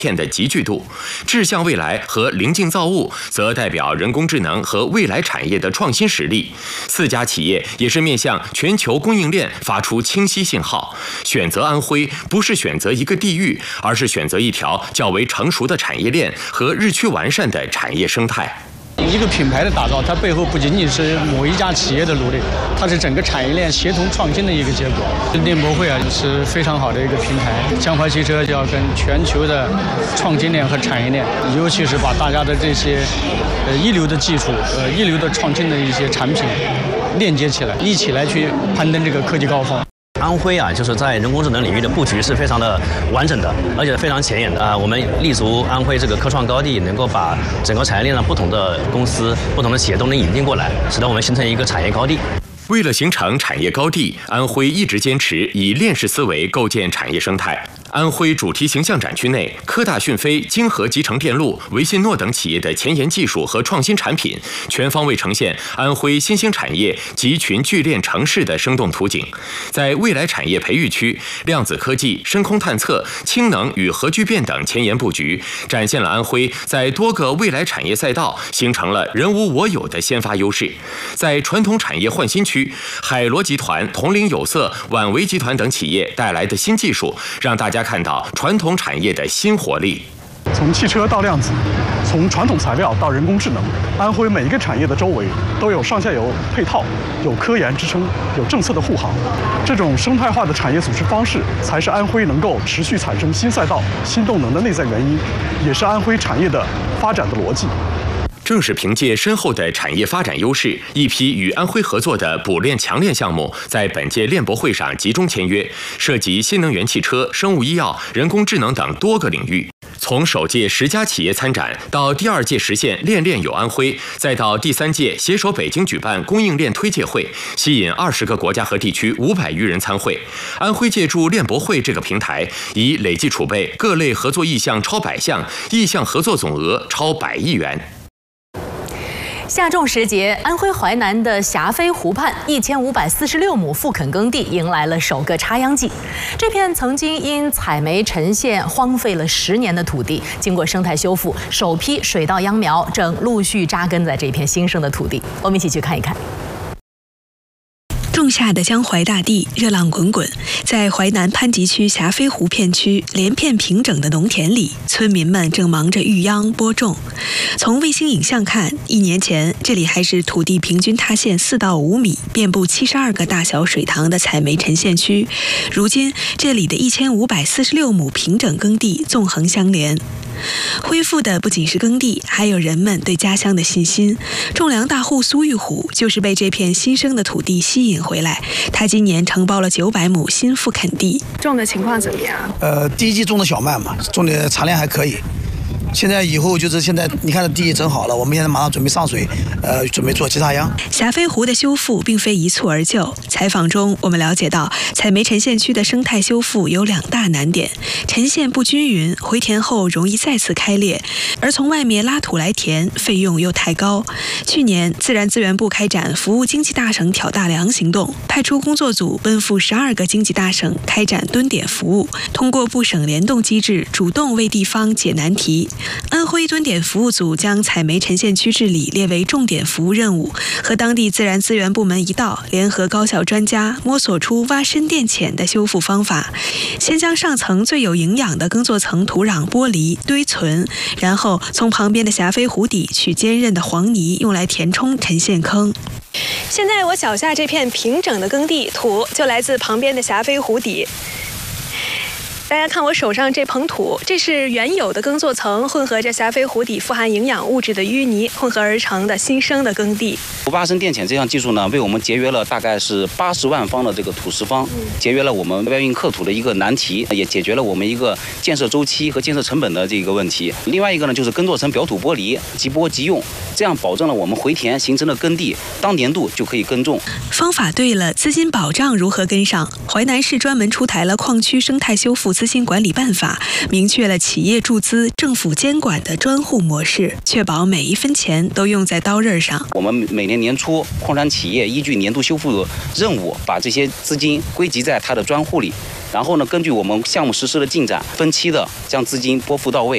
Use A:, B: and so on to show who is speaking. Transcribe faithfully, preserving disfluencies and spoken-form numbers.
A: 片的集聚度，志向未来和临近造物则代表人工智能和未来产业的创新实力。四家企业也是面向全球供应链发出清晰信号，选择安徽不是选择一个地域，而是选择一条较为成熟的产业链和日趋完善的产业生态。
B: 一个品牌的打造，它背后不仅仅是某一家企业的努力，它是整个产业链协同创新的一个结果。链博会啊是非常好的一个平台，江淮汽车就要跟全球的创新链和产业链，尤其是把大家的这些呃一流的技术、呃一流的创新的一些产品链接起来，一起来去攀登这个科技高峰。
C: 安徽啊，就是在人工智能领域的布局是非常的完整的，而且非常前沿的啊。我们立足安徽这个科创高地，能够把整个产业链上不同的公司、不同的企业都能引进过来，使得我们形成一个产业高地。
A: 为了形成产业高地，安徽一直坚持以链式思维构建产业生态。安徽主题形象展区内，科大讯飞、京河集成电路、维信诺等企业的前沿技术和创新产品，全方位呈现安徽新兴产业集群聚链城市的生动图景。在未来产业培育区，量子科技、深空探测、氢能与核聚变等前沿布局，展现了安徽在多个未来产业赛道形成了人无我有的先发优势。在传统产业换新区，海螺集团、铜陵有色、宛维集团等企业带来的新技术，让大家看到传统产业的新活力。
D: 从汽车到量子，从传统材料到人工智能，安徽每一个产业的周围都有上下游配套，有科研支撑，有政策的护航。这种生态化的产业组织方式，才是安徽能够持续产生新赛道、新动能的内在原因，也是安徽产业的发展的逻辑。
A: 正是凭借深厚的产业发展优势，一批与安徽合作的补链强链项目在本届链博会上集中签约，涉及新能源汽车、生物医药、人工智能等多个领域。从首届十家企业参展，到第二届实现链链有安徽，再到第三届携手北京举办供应链推介会，吸引二十个国家和地区五百余人参会。安徽借助链博会这个平台，已累计储备各类合作意向超百项，意向合作总额超百亿元。
E: 夏种时节，安徽淮南的霞飞湖畔一千五百四十六亩复垦耕地迎来了首个插秧季。这片曾经因采煤沉陷荒废了十年的土地，经过生态修复，首批水稻秧苗正陆续扎根在这片新生的土地。我们一起去看一看。
F: 仲夏的江淮大地热浪滚滚，在淮南潘集区霞飞湖片区连片平整的农田里，村民们正忙着育秧播种。从卫星影像看，一年前这里还是土地平均塌陷四到五米、遍布七十二个大小水塘的采煤沉陷区，如今这里的一千五百四十六亩平整耕地纵横相连。恢复的不仅是耕地，还有人们对家乡的信心。种粮大户苏玉虎就是被这片新生的土地吸引回来，他今年承包了九百亩新复垦地。
G: 种的情况怎么样？
H: 呃，第一季种的小麦嘛，种的产量还可以。现在以后就是现在，你看地整好了，我们现在马上准备上水，呃，准备做急插秧。
F: 霞飞湖的修复并非一蹴而就。采访中，我们了解到，采煤沉陷区的生态修复有两大难点：沉陷不均匀，回填后容易再次开裂；而从外面拉土来填，费用又太高。去年，自然资源部开展服务经济大省挑大梁行动，派出工作组奔赴十二个经济大省开展蹲点服务，通过部省联动机制，主动为地方解难题。安徽蹲点服务组将采煤沉陷区治理列为重点服务任务，和当地自然资源部门一道，联合高校专家摸索出挖深垫浅的修复方法。先将上层最有营养的耕作层土壤剥离堆存，然后从旁边的霞飞湖底取坚韧的黄泥，用来填充沉陷坑。
G: 现在我脚下这片平整的耕地土就来自旁边的霞飞湖底。大家看我手上这捧土，这是原有的耕作层混合着霞飞湖底富含营养物质的淤泥混合而成的新生的耕地。
I: 挖深垫浅这项技术呢，为我们节约了大概是八十万方的这个土石方，节约了我们外运克土的一个难题，也解决了我们一个建设周期和建设成本的这个问题。另外一个呢，就是耕作层表土剥离，即播即用，这样保证了我们回填形成的耕地当年度就可以耕种。
F: 方法对了，资金保障如何跟上？淮南市专门出台了矿区生态修复资金管理办法，明确了企业注资、政府监管的专户模式，确保每一分钱都用在刀刃上。
I: 我们每年年初，矿产企业依据年度修复任务，把这些资金归集在它的专户里，然后呢，根据我们项目实施的进展，分期的将资金拨付到位。